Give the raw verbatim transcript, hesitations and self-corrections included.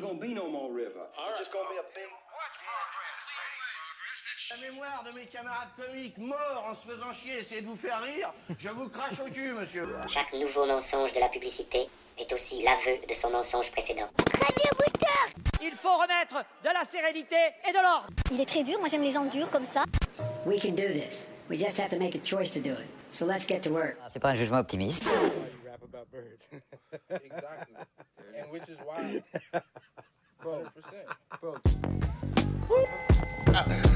gonna be no more river. All right. It's just gonna be a big... La mémoire de mes camarades comiques morts en se faisant chier et essayer de vous faire rire, je vous crache au cul, monsieur. Chaque nouveau mensonge de la publicité est aussi l'aveu de son mensonge précédent. Très bien, Bouter. Il faut remettre de la sérénité et de l'ordre. Il est très dur, moi j'aime les gens durs comme ça. We can do this. We just have to make a choice to do it. So let's get to work. C'est pas un jugement optimiste. You rap about birds. Exactly. And which is why... one hundred percent. Bro.